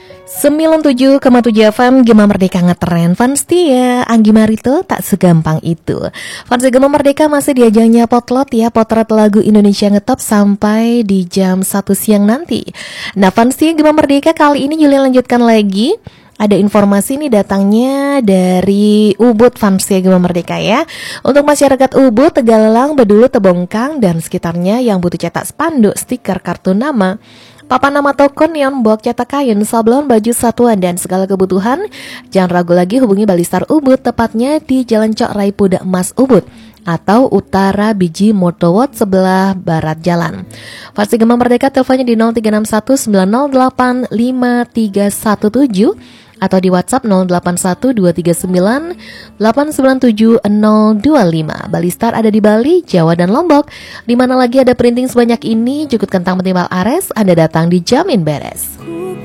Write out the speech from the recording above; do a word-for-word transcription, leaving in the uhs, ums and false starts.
sembilan puluh tujuh koma tujuh F M Gema Merdeka ngetren. Fans Tia Anggi Marito tak segampang itu. Fans Gema Merdeka masih diajangnya potlot ya, potret lagu Indonesia ngetop sampai di jam satu siang nanti. Nah fans Tia Gema Merdeka kali ini Julian lanjutkan lagi. Ada informasi nih datangnya dari Ubud fans Gema Merdeka ya. Untuk masyarakat Ubud, Tegalang, Bedulu, Tebongkang dan sekitarnya yang butuh cetak spanduk, stiker, kartu nama, papan nama toko, neon box, cetak kain, sablon, baju satuan dan segala kebutuhan, jangan ragu lagi hubungi Balistar Ubud, tepatnya di Jalan Cok Rai Pudak Mas Ubud atau Utara Biji Motowot sebelah barat jalan. Fans Gema Merdeka teleponnya di nol tiga enam satu sembilan nol delapan lima tiga satu tujuh atau di WhatsApp nol delapan satu dua tiga sembilan delapan sembilan tujuh nol dua lima. Balistar ada di Bali, Jawa dan Lombok. Di mana lagi ada printing sebanyak ini, jukut kentang metimbal ares, Anda datang dijamin beres.